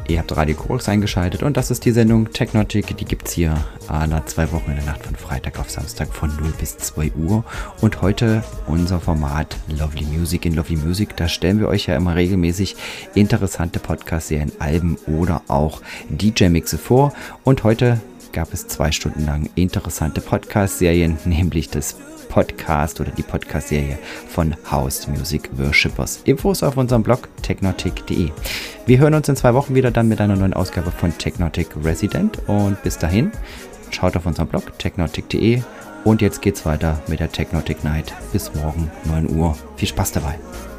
Ihr habt Radio Chorus eingeschaltet und das ist die Sendung Technotic. Die gibt es hier alle 2 Wochen in der Nacht von Freitag auf Samstag von 0 bis 2 Uhr. Und heute unser Format Lovely Music in Lovely Music. Da stellen wir euch ja immer regelmäßig interessante Podcast-Serien, Alben oder auch DJ-Mixe vor. Und heute gab es 2 Stunden lang interessante Podcast-Serien, nämlich das Podcast oder die Podcast-Serie von House Music Worshippers. Infos auf unserem Blog technotic.de. Wir hören uns in 2 Wochen wieder dann mit einer neuen Ausgabe von Technotic Resident und bis dahin schaut auf unserem Blog technotic.de und jetzt geht's weiter mit der Technotic Night bis morgen 9 Uhr. Viel Spaß dabei!